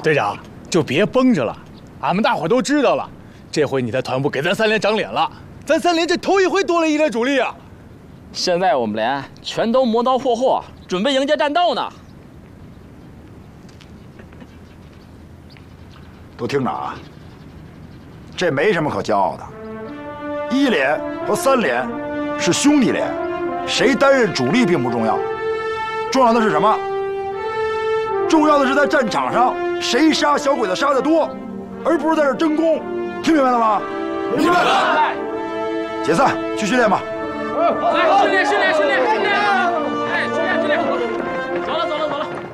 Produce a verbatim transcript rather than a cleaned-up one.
队长就别绷着了，俺们大伙都知道了，这回你的团部给咱三连长脸了，咱三连这头一回多了一连主力啊！ 现在我们连全都磨刀霍霍，准备迎接战斗呢。 都听着啊，这没什么可骄傲的。一连和三连是兄弟连，谁担任主力并不重要，重要的是什么？重要的是在战场上谁杀小鬼子杀得多，而不是在这争功。听明白了吗？明白了。解散，去训练吧。 来，训练，训练，训练，训练。